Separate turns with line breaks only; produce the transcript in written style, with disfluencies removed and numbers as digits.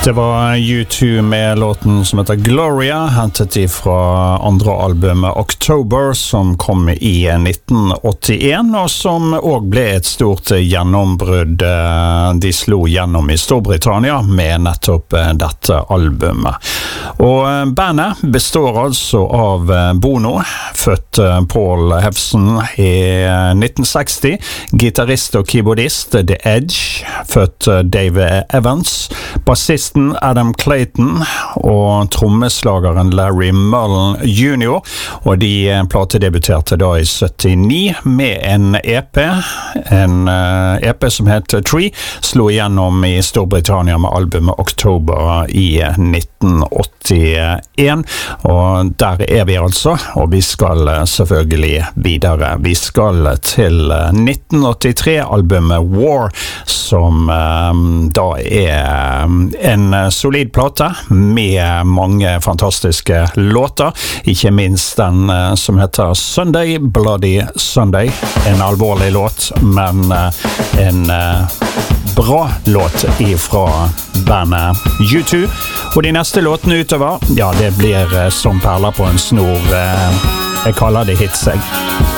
Det var U2 med låten som heter Gloria, hentet ifra andre albumet October, som kom i 1981, og som også ble et stort gjennombrudd. De slo gjennom i Storbritannia med nettopp dette albumet. Og bandet består altså av Bono, født Paul Hewson i 1960, gitarrist og keyboardist The Edge, født Dave Evans, bassist Adam Clayton og trommeslageren Larry Mullen Jr. Og de platedebuterte da i 79 med en EP som heter Tree, slo igjennom i Storbritannia med albumet October i 1981. Og der vi altså, og vi skal selvfølgelig videre. Vi skal til 1983-albumet War, som da en solid plate med mange fantastiske låter, ikke minst den som heter Sunday, Bloody Sunday, en alvorlig låt, men en bra låt ifra bandet U2. Og de neste låtene utover, ja, det blir som perler på en snor. Jeg kaller det hits, jeg.